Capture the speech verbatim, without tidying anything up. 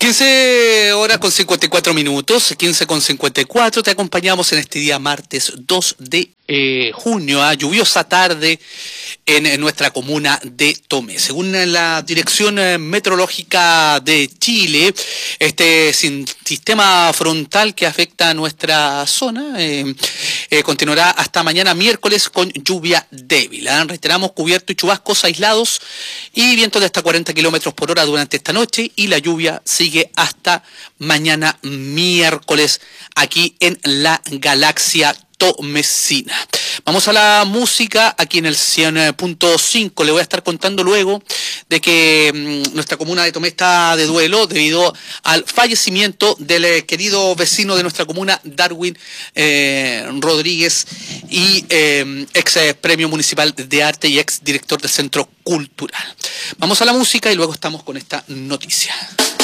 quince horas con cincuenta y cuatro minutos, quince con cincuenta y cuatro, te acompañamos en este día martes dos de eh, junio, a lluviosa tarde en, en nuestra comuna de Tomé. Según la Dirección Meteorológica de Chile, este sin, sistema frontal que afecta a nuestra zona eh, eh, continuará hasta mañana miércoles con lluvia débil. ¿eh? Reiteramos, cubierto y chubascos aislados y vientos de hasta cuarenta kilómetros por hora durante esta noche, y la lluvia sigue hasta mañana miércoles aquí en la galaxia tomecina. Vamos a la música aquí en el cien punto cinco. Le voy a estar contando luego de que mmm, nuestra comuna de Tomé está de duelo debido al fallecimiento del eh, querido vecino de nuestra comuna, Darwin eh, Rodríguez, y eh, ex eh, premio municipal de arte y ex director del Centro Cultural. Vamos a la música y luego estamos con esta noticia.